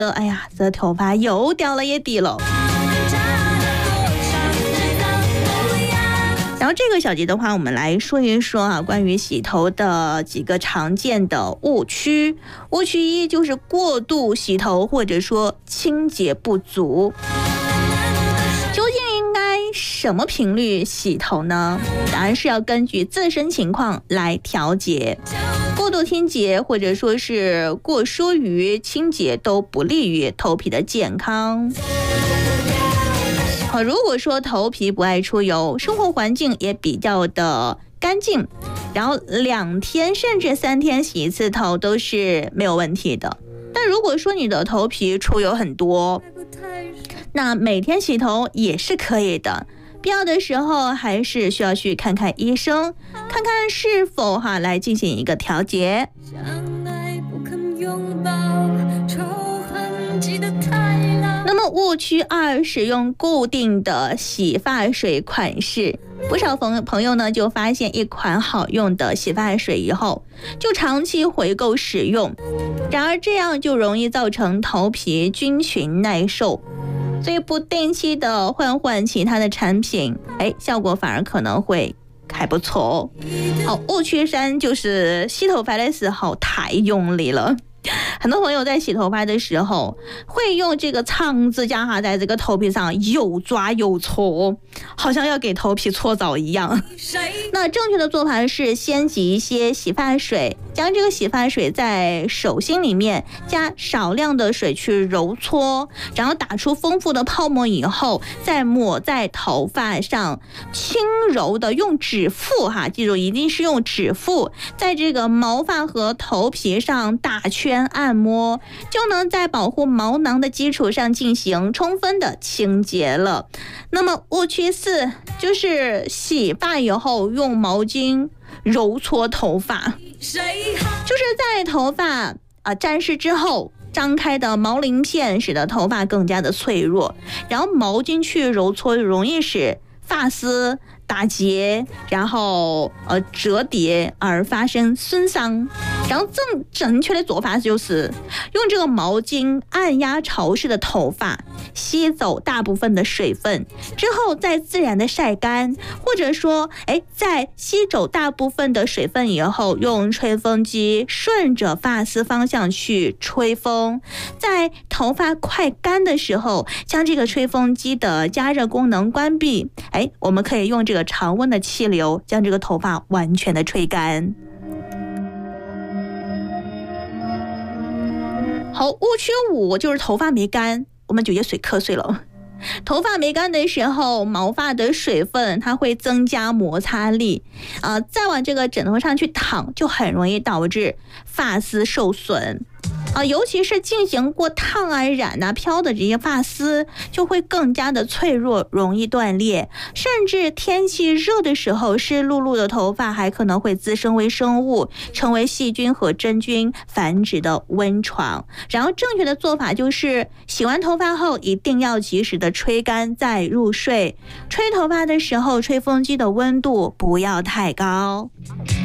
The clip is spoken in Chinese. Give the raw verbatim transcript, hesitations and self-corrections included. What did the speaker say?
哎呀，这头发又掉了一地了。然后这个小节的话，我们来说一说啊，关于洗头的几个常见的误区。误区一就是过度洗头，或者说清洁不足。究竟应该什么频率洗头呢？答案是要根据自身情况来调节。过度清洁或者说是过疏于清洁都不利于头皮的健康。如果说头皮不爱出油，生活环境也比较的干净，然后两天甚至三天洗一次头都是没有问题的。但如果说你的头皮出油很多，那每天洗头也是可以的，必要的时候还是需要去看看医生，看看是否哈来进行一个调节。那么误区二，使用固定的洗发水款式。不少朋朋友呢就发现一款好用的洗发水以后，就长期回购使用，然而这样就容易造成头皮菌群耐受，所以不定期的换换其他的产品，哎，效果反而可能会还不错哦。好，误区三就是洗头发的时候太用力了。很多朋友在洗头发的时候会用这个长指甲哈在这个头皮上又抓又搓，好像要给头皮搓澡一样。那正确的做法是先挤一些洗发水，将这个洗发水在手心里面加少量的水去揉搓，然后打出丰富的泡沫以后，再抹在头发上，轻柔的用指腹哈，记住一定是用指腹，在这个毛发和头皮上大圈按摩，就能在保护毛囊的基础上进行充分的清洁了。那么误区四就是洗发以后用毛巾揉搓头发，就是在头发啊沾湿之后，张开的毛鳞片使得头发更加的脆弱，然后毛巾去揉搓容易使发丝打结，然后呃折叠而发生损伤。然后正正确的做法就是用这个毛巾按压潮湿的头发，吸走大部分的水分之后再自然的晒干，或者说哎在吸走大部分的水分以后，用吹风机顺着发丝方向去吹风，在头发快干的时候将这个吹风机的加热功能关闭，哎我们可以用这个常温的气流将这个头发完全的吹干。好，误区五就是头发没干，我们就也水瞌睡了。头发没干的时候，毛发的水分它会增加摩擦力，啊、呃，再往这个枕头上去躺，就很容易导致发丝受损。啊，尤其是进行过烫啊、染啊、飘的这些发丝，就会更加的脆弱，容易断裂。甚至天气热的时候，湿漉漉的头发还可能会滋生微生物，成为细菌和真菌繁殖的温床。然后正确的做法就是洗完头发后一定要及时的吹干再入睡。吹头发的时候，吹风机的温度不要太高。